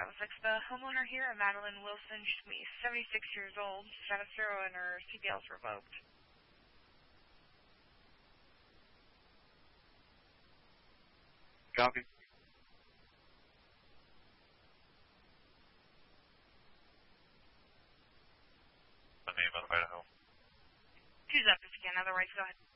traffic. The homeowner here, Madeline Wilson Schmeese, 76 years old, status zero, and her CDL's revoked. Copy. The name of Idaho. 2 Zep if you can, otherwise go ahead.